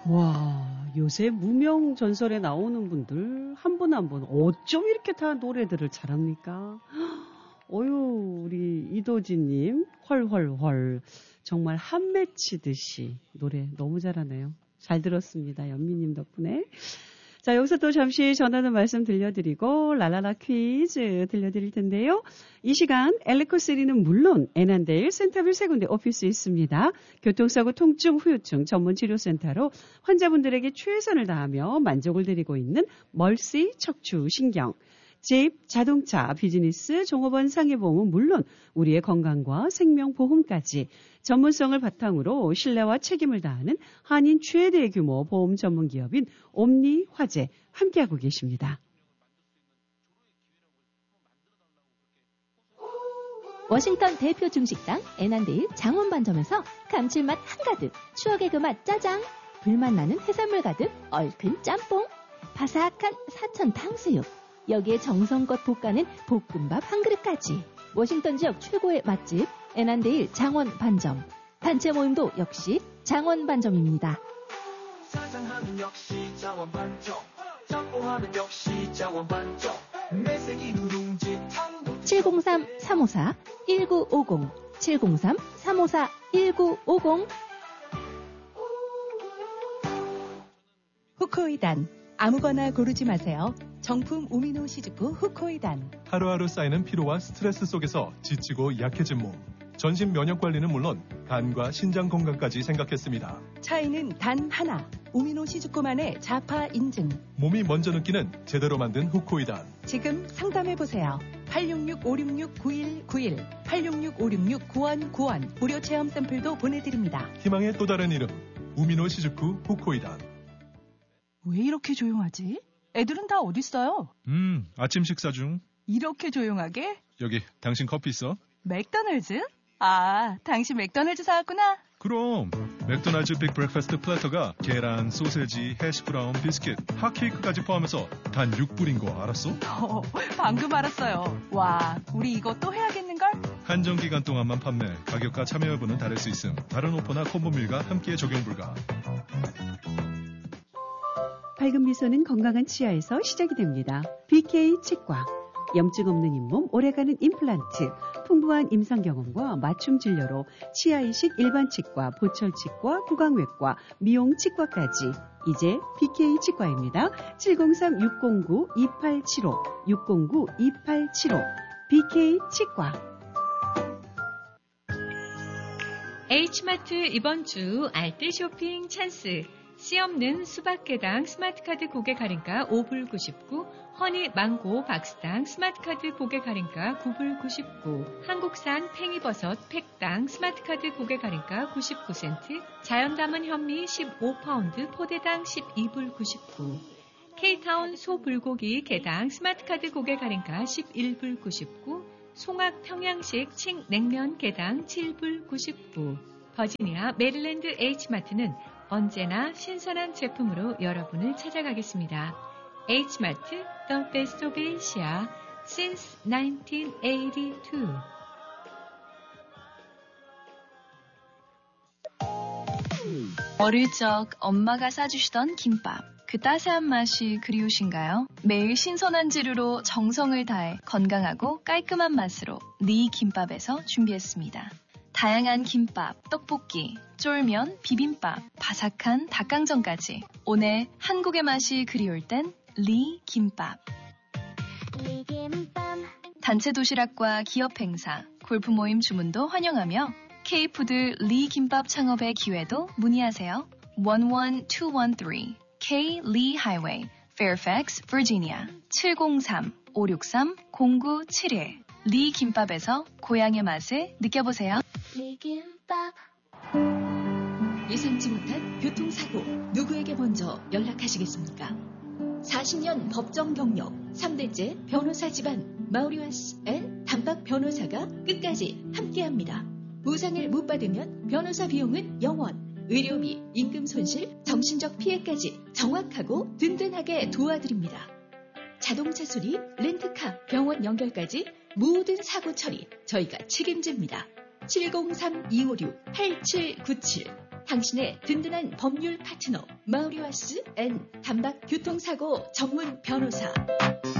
와, 요새 무명 전설에 나오는 분들 한 분 한 분 어쩜 이렇게 다 노래들을 잘합니까? 어유, 우리 이도진님 헐헐헐 정말 한 맺히듯이 노래 너무 잘하네요. 잘 들었습니다. 연미님 덕분에. 자, 여기서 또 잠시 전하는 말씀 들려드리고 라라라 퀴즈 들려드릴 텐데요. 이 시간 엘리코시리는 물론 애난데일 센터빌 세 군데 오피스 있습니다. 교통사고 통증 후유증 전문치료센터로 환자분들에게 최선을 다하며 만족을 드리고 있는 멀시 척추신경. 집, 자동차, 비즈니스, 종업원 상해보험은 물론 우리의 건강과 생명보험까지 전문성을 바탕으로 신뢰와 책임을 다하는 한인 최대 규모 보험 전문기업인 옴니화재 함께하고 계십니다. 워싱턴 대표 중식당 애난데일 장원반점에서 감칠맛 한가득, 추억의 그 맛 짜장, 불맛 나는 해산물 가득 얼큰 짬뽕, 바삭한 사천 탕수육, 여기에 정성껏 볶아낸 볶음밥 한 그릇까지. 워싱턴 지역 최고의 맛집 애난데일 장원반점. 단체 모임도 역시 장원반점입니다. 사장하면 역시 장원반점, 짬뽕하면 역시 장원반점, 매생이 누룽지 탕도 703-354-1950 703-354-1950 후코이단 아무거나 고르지 마세요. 정품 우미노 시즈쿠 후코이단. 하루하루 쌓이는 피로와 스트레스 속에서 지치고 약해진 몸. 전신 면역 관리는 물론 간과 신장 건강까지 생각했습니다. 차이는 단 하나. 우미노 시즈쿠만의 자파 인증. 몸이 먼저 느끼는 제대로 만든 후코이단. 지금 상담해보세요. 866-566-9191 866-566-9191 무료 체험 샘플도 보내드립니다. 희망의 또 다른 이름 우미노 시즈쿠 후코이단. 왜 이렇게 조용하지? 애들은 다 어딨어요? 아침 식사 중. 이렇게 조용하게? 여기 당신 커피 있어? 맥도날드? 아, 당신 맥도날드 사왔구나. 그럼 맥도날드 빅 브렉퍼스트 플래터가 계란, 소세지, 해시브라운, 비스킷, 핫케이크까지 포함해서 단 6불인 거 알았어? 방금 알았어요. 와, 우리 이거 또 해야겠는걸? 한정 기간 동안만 판매. 가격과 참여 여부는 다를 수 있음. 다른 오퍼나 콤보밀과 함께 적용 불가. 밝은 미소는 건강한 치아에서 시작이 됩니다. BK 치과. 염증 없는 잇몸, 오래가는 임플란트, 풍부한 임상 경험과 맞춤 진료로 치아 이식 일반 치과, 보철 치과, 구강외과, 미용 치과까지 이제 BK 치과입니다. 703-609-2875, 609-2875, BK 치과. H마트 이번 주 알뜰 쇼핑 찬스. 씨 없는 수박개당 스마트카드 고객 할인가 5불 99, 허니 망고 박스당 스마트카드 고객 할인가 9불 99, 한국산 팽이버섯 팩당 스마트카드 고객 할인가 99센트, 자연 담은 현미 15파운드 포대당 12불 99, K타운 소불고기 개당 스마트카드 고객 할인가 11불 99, 송악 평양식 칡 냉면 개당 7불 99, 버지니아 메릴랜드 H마트는 언제나 신선한 제품으로 여러분을 찾아가겠습니다. H마트, The Best of Asia, since 1982. 어릴 적 엄마가 싸주시던 김밥. 그 따스한 맛이 그리우신가요? 매일 신선한 재료로 정성을 다해 건강하고 깔끔한 맛으로 니 김밥에서 준비했습니다. 다양한 김밥, 떡볶이, 쫄면, 비빔밥, 바삭한 닭강정까지 오늘 한국의 맛이 그리울 땐 리 김밥. 단체 도시락과 기업 행사, 골프 모임 주문도 환영하며 K푸드 리 김밥 창업의 기회도 문의하세요. 11213 K Lee Highway, Fairfax, Virginia 703-563-0971 리 김밥에서 고향의 맛을 느껴보세요. 예상치 못한 교통사고 누구에게 먼저 연락하시겠습니까? 40년 법정 경력 3대째 변호사 집안 마우리와스의 단박 변호사가 끝까지 함께합니다. 보상을 못 받으면 변호사 비용은 0원, 의료비, 임금 손실, 정신적 피해까지 정확하고 든든하게 도와드립니다. 자동차 수리, 렌트카, 병원 연결까지 모든 사고 처리 저희가 책임집니다. 703-256-8797. 당신의 든든한 법률 파트너 마우리와스 앤 단박 교통사고 전문 변호사.